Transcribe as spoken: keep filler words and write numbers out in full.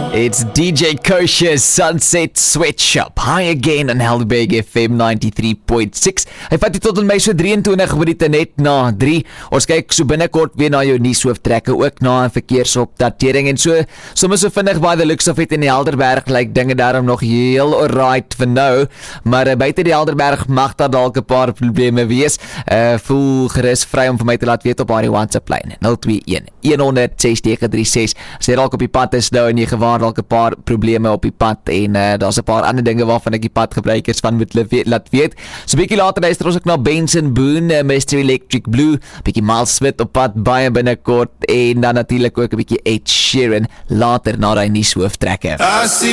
It's D J Kosher's Sunset Sweatshop. Hi again on Helderberg F M ninety-three point six. Hy vat dit tot en my so drieëntwintig minute net na drie. Ons kyk so binnekort weer na jou nuushooftrekke, ook na 'n verkeersopdatering en so. Soms so vinnig by the looks of it in die Helderberg lyk like dinge daarom nog heel alright vir nou, maar uh, buite die Helderberg mag daar dalk 'n paar probleme wees. Uh, voel gerus vry om vir my te laat weet op haar WhatsApp lyn nul twee een een honderd ses nege drie ses. As jy dalk op die pad is nou en jy gewaar dalk 'n paar probleme op die pad en uh, daar's 'n paar ander dinge waarvan ek die padgebruikers van moet laat weet. So bietjie later luister ons ook na Benson Boone, uh, mister Electric Blue, bietjie Miles Smith op pad baie binnekort en dan natuurlik ook 'n bietjie Ed Sheeran later na daai nuushooftrekke.